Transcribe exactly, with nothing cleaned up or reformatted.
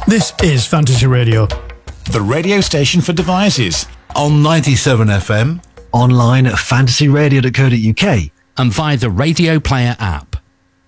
This is Fantasy Radio, the radio station for devices. On ninety-seven F M. Online at fantasy radio dot co dot U K. And via the Radio Player app.